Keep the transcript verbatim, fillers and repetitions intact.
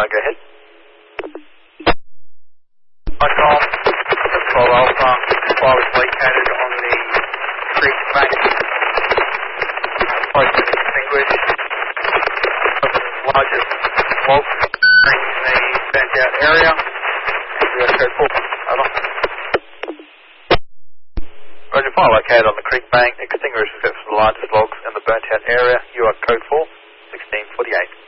fire, go ahead. Hi Tom, Control Alpha, fire was located on the creek bank. Fire was extinguished. Larger smoke in the burnt out area. And we are code four. Over. Roger, fire located on the creek bank, extinguished except for the largest logs in the burnt out area. You are code four, sixteen forty-eight.